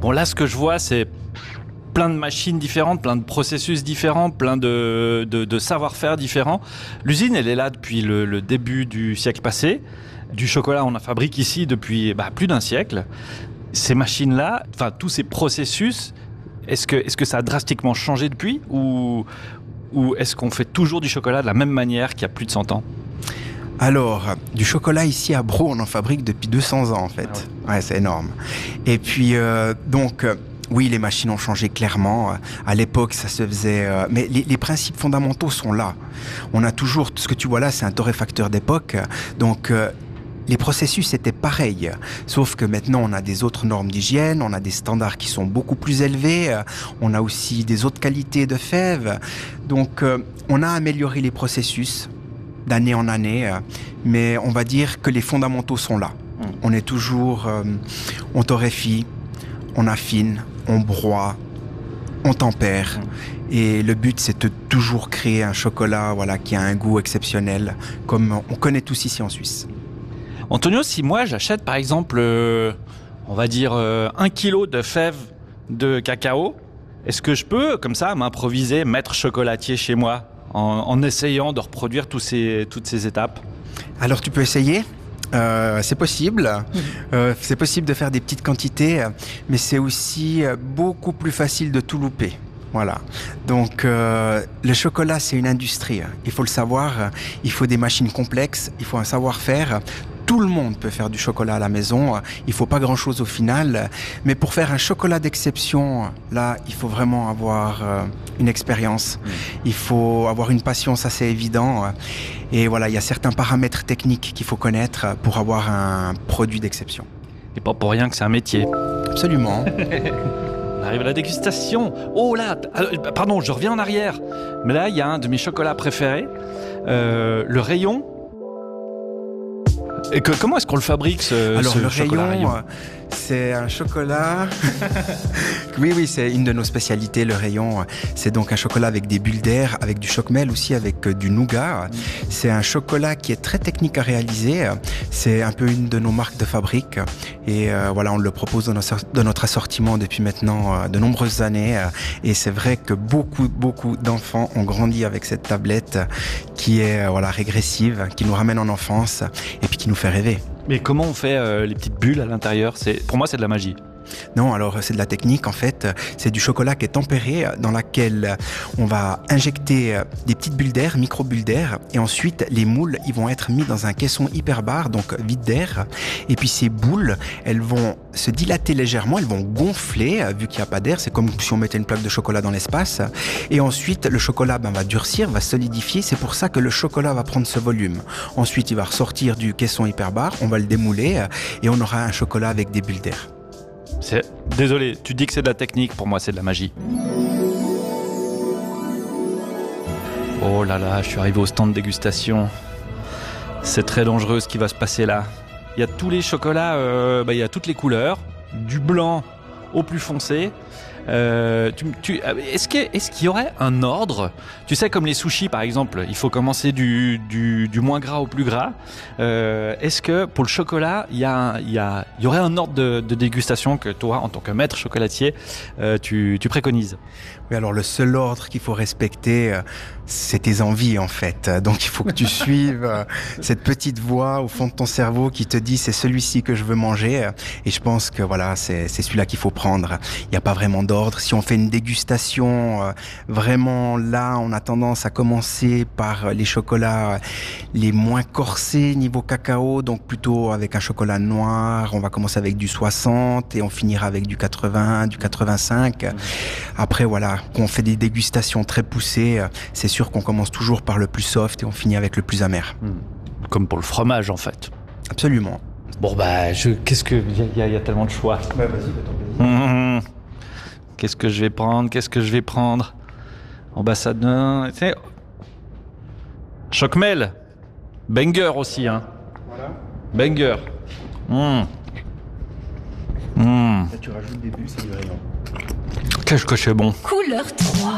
Bon, là, ce que je vois, c'est plein de machines différentes, plein de processus différents, plein de savoir-faire différents. L'usine, elle est là depuis le début du siècle passé. Du chocolat, on en fabrique ici depuis plus d'un siècle. Ces machines-là, enfin tous ces processus, est-ce que ça a drastiquement changé depuis ou est-ce qu'on fait toujours du chocolat de la même manière qu'il y a plus de 100 ans ? Alors, du chocolat ici à Braux, on en fabrique depuis 200 ans en fait. Ah ouais, c'est énorme. Et puis, oui, les machines ont changé clairement. À l'époque, ça se faisait... mais les principes fondamentaux sont là. On a toujours... Ce que tu vois là, c'est un torréfacteur d'époque. Donc... les processus étaient pareils, sauf que maintenant on a des autres normes d'hygiène, on a des standards qui sont beaucoup plus élevés, on a aussi des autres qualités de fèves. Donc on a amélioré les processus d'année en année, mais on va dire que les fondamentaux sont là. On est toujours... on torréfie, on affine, on broie, on tempère. Et le but, c'est de toujours créer un chocolat qui a un goût exceptionnel, comme on connaît tous ici en Suisse. Antonio, si moi j'achète par exemple, on va dire 1 kilo de fèves de cacao, est-ce que je peux, comme ça, m'improviser maître chocolatier chez moi en essayant de reproduire toutes ces étapes ? Alors tu peux essayer. C'est possible. C'est possible de faire des petites quantités, mais c'est aussi beaucoup plus facile de tout louper. Voilà. Donc, le chocolat, c'est une industrie. Il faut le savoir. Il faut des machines complexes. Il faut un savoir-faire. Tout le monde peut faire du chocolat à la maison. Il faut pas grand-chose au final. Mais pour faire un chocolat d'exception, là, il faut vraiment avoir une expérience. Il faut avoir une passion, ça c'est évident. Et voilà, il y a certains paramètres techniques qu'il faut connaître pour avoir un produit d'exception. Et pas pour rien que c'est un métier. Absolument. On arrive à la dégustation. Oh là, pardon, je reviens en arrière. Mais là, il y a un de mes chocolats préférés. Le rayon. Et comment est-ce qu'on le fabrique, ce chocolat rayon? C'est un chocolat... Oui, c'est une de nos spécialités, le rayon. C'est donc un chocolat avec des bulles d'air, avec du chocmel aussi, avec du nougat. C'est un chocolat qui est très technique à réaliser. C'est un peu une de nos marques de fabrique. Et on le propose dans notre assortiment depuis maintenant de nombreuses années. Et c'est vrai que beaucoup d'enfants ont grandi avec cette tablette qui est régressive, qui nous ramène en enfance et puis qui nous fait rêver. Mais comment on fait les petites bulles à l'intérieur ? Pour moi, c'est de la magie. Non, alors c'est de la technique en fait. C'est du chocolat qui est tempéré, dans laquelle on va injecter des petites bulles d'air, micro-bulles d'air, et ensuite les moules, ils vont être mis dans un caisson hyperbare, donc vide d'air. Et puis ces boules, elles vont se dilater légèrement, elles vont gonfler, vu qu'il n'y a pas d'air. C'est comme si on mettait une plaque de chocolat dans l'espace. Et ensuite, le chocolat va durcir, va solidifier. C'est pour ça que le chocolat va prendre ce volume. Ensuite, il va ressortir du caisson hyperbare, on va le démouler, et on aura un chocolat avec des bulles d'air. Désolé, tu dis que c'est de la technique, pour moi c'est de la magie. Oh là là, je suis arrivé au stand de dégustation. C'est très dangereux ce qui va se passer là. Il y a tous les chocolats, il y a toutes les couleurs, du blanc au plus foncé. Est-ce qu'il y aurait un ordre ? Tu sais, comme les sushis par exemple, il faut commencer du moins gras au plus gras. Est-ce que pour le chocolat, il y aurait un ordre de dégustation que toi, en tant que maître chocolatier, tu préconises ? Oui, alors le seul ordre qu'il faut respecter, c'est tes envies en fait. Donc il faut que tu suives cette petite voix au fond de ton cerveau qui te dit c'est celui-ci que je veux manger. Et je pense que c'est celui-là qu'il faut prendre. Il n'y a pas vraiment d'ordre. Si on fait une dégustation, vraiment là, on a tendance à commencer par les chocolats les moins corsés niveau cacao, donc plutôt avec un chocolat noir. On va commencer avec du 60 et on finira avec du 80, du 85. Après quand on fait des dégustations très poussées, c'est sûr qu'on commence toujours par le plus soft et on finit avec le plus amer. Comme pour le fromage en fait. Absolument. Bon il y a tellement de choix. Ouais, vas-y, Qu'est-ce que je vais prendre Ambassadeur, Chocmel, banger aussi hein. Voilà. Banger. Là, tu rajoutes des bulles, c'est du rayon. Qu'est-ce que c'est bon. Couleur 3.